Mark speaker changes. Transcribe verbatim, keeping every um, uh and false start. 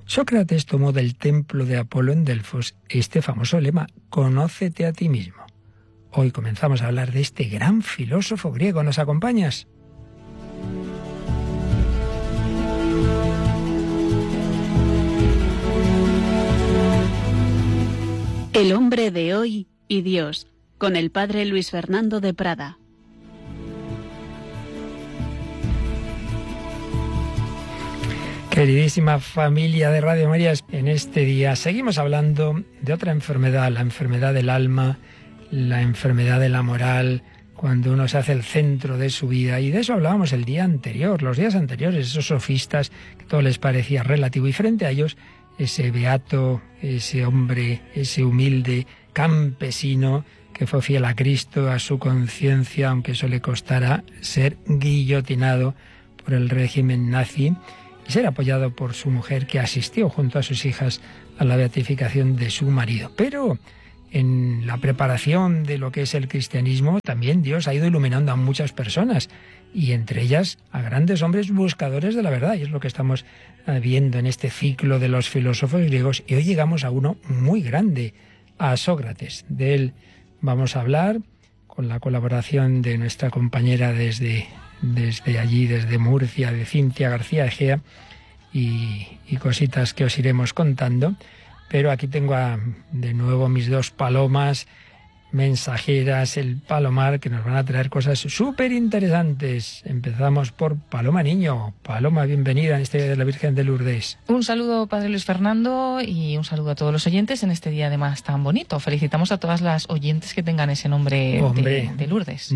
Speaker 1: Sócrates tomó del templo de Apolo en Delfos este famoso lema: «Conócete a ti mismo». Hoy comenzamos a hablar de este gran filósofo griego. ¿Nos acompañas?
Speaker 2: El hombre de hoy y Dios, con el padre Luis Fernando de Prada.
Speaker 1: Queridísima familia de Radio María, en este día seguimos hablando de otra enfermedad, la enfermedad del alma, la enfermedad de la moral, cuando uno se hace el centro de su vida. Y de eso hablábamos el día anterior, los días anteriores, esos sofistas que todo les parecía relativo, y frente a ellos ese beato, ese hombre, ese humilde campesino que fue fiel a Cristo, a su conciencia, aunque eso le costara ser guillotinado por el régimen nazi y ser apoyado por su mujer, que asistió junto a sus hijas a la beatificación de su marido. Pero en la preparación de lo que es el cristianismo, también Dios ha ido iluminando a muchas personas, y entre ellas a grandes hombres buscadores de la verdad, y es lo que estamos viendo en este ciclo de los filósofos griegos. Y hoy llegamos a uno muy grande, a Sócrates. De él vamos a hablar con la colaboración de nuestra compañera desde, desde allí, desde Murcia, de Cintia García Egea, y, y cositas que os iremos contando. Pero aquí tengo a, de nuevo mis dos palomas mensajeras, el Palomar, que nos van a traer cosas súper interesantes. Empezamos por Paloma Niño. Paloma, bienvenida en este Día de la Virgen de Lourdes.
Speaker 3: Un saludo, Padre Luis Fernando, y un saludo a todos los oyentes en este día además tan bonito. Felicitamos a todas las oyentes que tengan ese nombre de, de Lourdes.